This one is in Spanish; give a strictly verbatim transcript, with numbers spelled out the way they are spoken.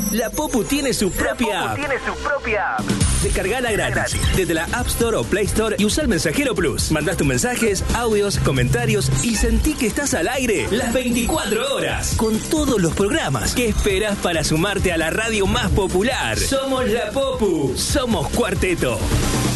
La Popu tiene su propia app. tiene su propia app. Descargala gratis desde la App Store o Play Store y usa el Mensajero Plus. Mandás tus mensajes, audios, comentarios y sentí que estás al aire las veinticuatro horas con todos los programas. ¿Qué esperás para sumarte a la radio más popular? Somos La Popu. Somos Cuarteto.